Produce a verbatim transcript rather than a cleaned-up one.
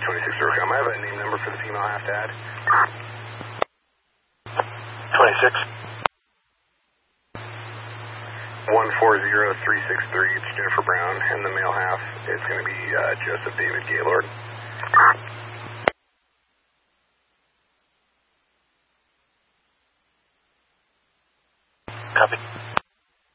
twenty-six Orcom. I have a name number for the female half dad. twenty-six. one four zero three six three, it's Jennifer Brown, and the male half is going to be uh, Joseph David Gaylord. Copy.